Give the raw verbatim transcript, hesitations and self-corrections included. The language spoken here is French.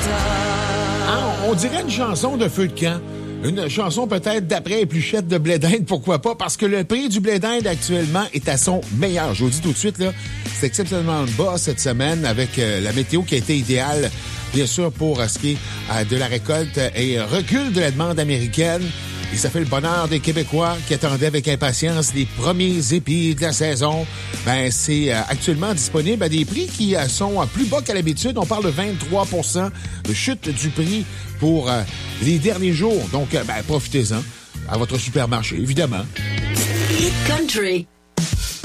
Ah, on dirait une chanson de feu de camp. Une chanson peut-être d'après épluchette de blé d'Inde, pourquoi pas? Parce que le prix du blé d'Inde actuellement est à son meilleur. Je vous dis tout de suite, là, c'est exceptionnellement bas cette semaine avec euh, la météo qui a été idéale, bien sûr, pour euh, ce qui est euh, de la récolte et recul de la demande américaine. Et ça fait le bonheur des Québécois qui attendaient avec impatience les premiers épis de la saison. Ben, c'est euh, actuellement disponible à des prix qui euh, sont euh, plus bas qu'à l'habitude. On parle de vingt-trois pour cent de chute du prix pour euh, les derniers jours. Donc, euh, ben, profitez-en à votre supermarché, évidemment. Hit Country.